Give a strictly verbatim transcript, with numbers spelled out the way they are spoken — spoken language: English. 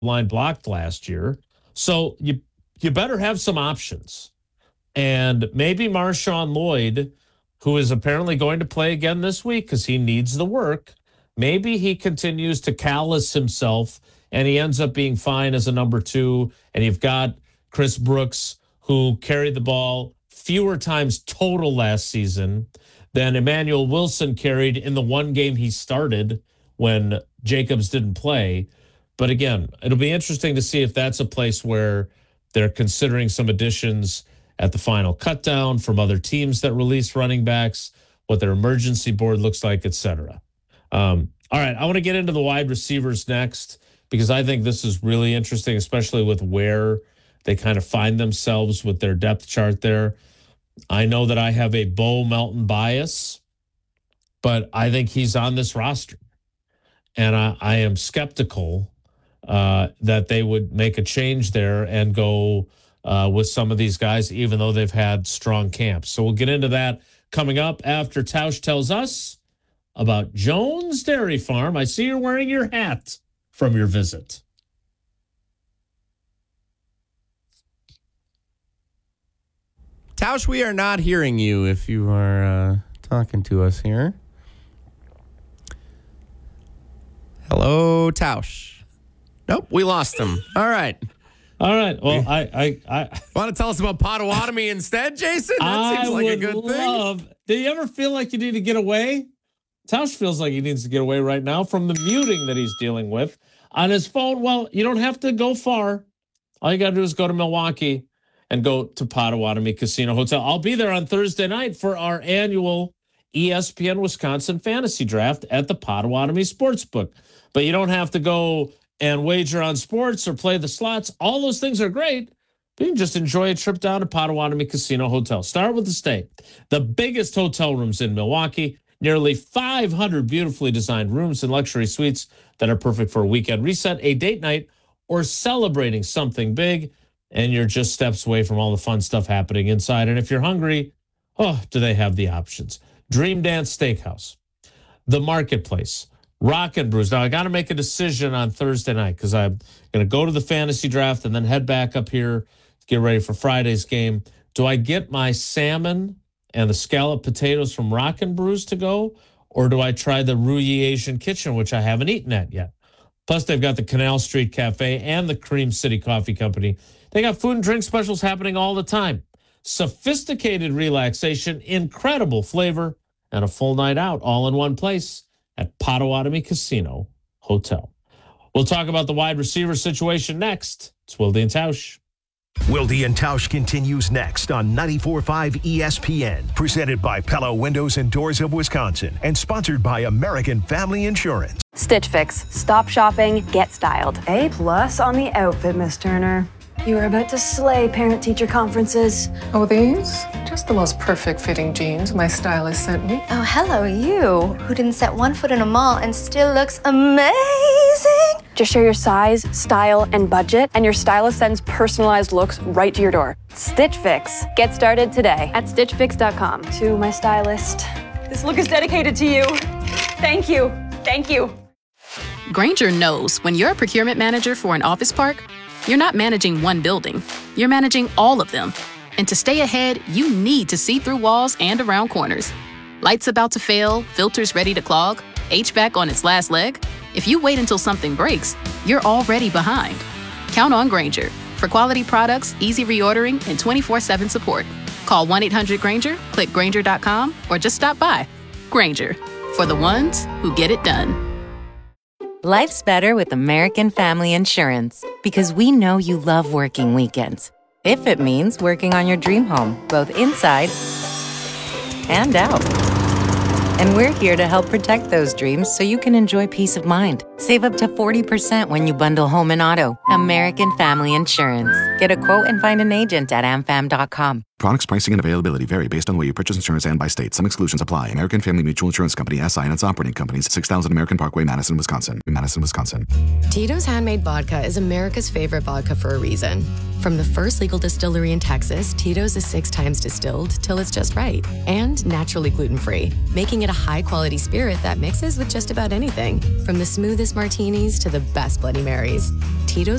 line blocked last year. So you you better have some options. And maybe Marshawn Lloyd, who is apparently going to play again this week because he needs the work, maybe he continues to callous himself and he ends up being fine as a number two. And you've got Chris Brooks, who carried the ball fewer times total last season than Emmanuel Wilson carried in the one game he started when Jacobs didn't play. But again, it'll be interesting to see if that's a place where they're considering some additions at the final cutdown from other teams that release running backs, what their emergency board looks like, et cetera. Um, all right, I want to get into the wide receivers next because I think this is really interesting, especially with where they kind of find themselves with their depth chart there. I know that I have a Bo Melton bias, but I think he's on this roster. And I, I am skeptical uh, that they would make a change there and go uh, with some of these guys, even though they've had strong camps. So we'll get into that coming up after Tausch tells us about Jones Dairy Farm. I see you're wearing your hat from your visit. Tausch, we are not hearing you if you are uh, talking to us here. Hello, Tausch. Nope, we lost him. All right. All right. Well, I, I, I want to tell us about Potawatomi instead, Jason? That I seems like would a good love, thing. Do you ever feel like you need to get away? Tausch feels like he needs to get away right now from the muting that he's dealing with on his phone. Well, you don't have to go far. All you got to do is go to Milwaukee and go to Potawatomi Casino Hotel. I'll be there on Thursday night for our annual E S P N Wisconsin Fantasy Draft at the Potawatomi Sportsbook. But you don't have to go and wager on sports or play the slots. All those things are great. But you can just enjoy a trip down to Potawatomi Casino Hotel. Start with the stay. The biggest hotel rooms in Milwaukee. Nearly five hundred beautifully designed rooms and luxury suites that are perfect for a weekend reset, a date night, or celebrating something big. And you're just steps away from all the fun stuff happening inside. And if you're hungry, oh, do they have the options? Dream Dance Steakhouse, The Marketplace, Rock and Brews. Now, I got to make a decision on Thursday night because I'm going to go to the fantasy draft and then head back up here to get ready for Friday's game. Do I get my salmon and the scallop potatoes from Rock and Brews to go, or do I try the Ruyi Asian Kitchen, which I haven't eaten at yet? Plus, they've got the Canal Street Cafe and the Cream City Coffee Company. They got food and drink specials happening all the time. Sophisticated relaxation, incredible flavor, and a full night out all in one place at Potawatomi Casino Hotel. We'll talk about the wide receiver situation next. It's Wilde and Tausch. Wilde and Tausch continues next on ninety-four point five E S P N, presented by Pella Windows and Doors of Wisconsin, and sponsored by American Family Insurance. Stitch Fix. Stop shopping, get styled. A plus on the outfit, Miss Turner. You are about to slay parent-teacher conferences. Oh, these? Just the most perfect fitting jeans my stylist sent me. Oh, hello, you, who didn't set one foot in a mall and still looks amazing. Just share your size, style, and budget, and your stylist sends personalized looks right to your door. Stitch Fix. Get started today at stitch fix dot com. To my stylist, this look is dedicated to you. Thank you. Thank you. Grainger knows when you're a procurement manager for an office park, you're not managing one building. You're managing all of them. And to stay ahead, you need to see through walls and around corners. Lights about to fail, filters ready to clog, H V A C on its last leg. If you wait until something breaks, you're already behind. Count on Grainger for quality products, easy reordering, and twenty-four seven support. Call one eight hundred Grainger, click Grainger dot com, or just stop by. Grainger, for the ones who get it done. Life's better with American Family Insurance because we know you love working weekends. If it means working on your dream home, both inside and out. And we're here to help protect those dreams so you can enjoy peace of mind. Save up to forty percent when you bundle home and auto. American Family Insurance. Get a quote and find an agent at a m fam dot com. Products, pricing, and availability vary based on the way you purchase insurance and by state. Some exclusions apply. American Family Mutual Insurance Company, S I and its operating companies, six thousand American Parkway, Madison, Wisconsin. Madison, Wisconsin. Tito's Handmade Vodka is America's favorite vodka for a reason. From the first legal distillery in Texas, Tito's is six times distilled till it's just right. And naturally gluten-free, making it a high-quality spirit that mixes with just about anything. From the smoothest martinis to the best Bloody Marys. Tito's